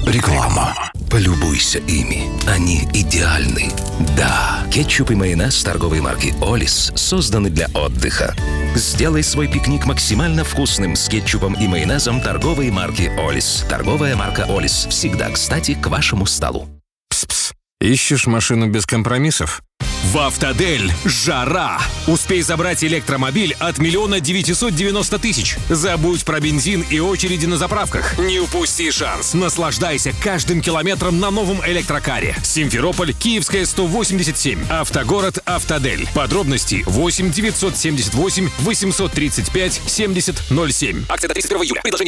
Реклама. Полюбуйся ими. Они идеальны. Да, кетчуп и майонез торговой марки «Олис» созданы для отдыха. Сделай свой пикник максимально вкусным с кетчупом и майонезом торговой марки «Олис». Торговая марка «Олис» всегда кстати к вашему столу. Пс-пс. Ищешь машину без компромиссов? В «Автодель» жара! Успей забрать электромобиль от 1 990 000. Забудь про бензин и очереди на заправках. Не упусти шанс. Наслаждайся каждым километром на новом электрокаре. Симферополь, Киевская, 187. Автогород «Автодель». Подробности 8 978 835 70 07. Акция до 31 июля. Предложение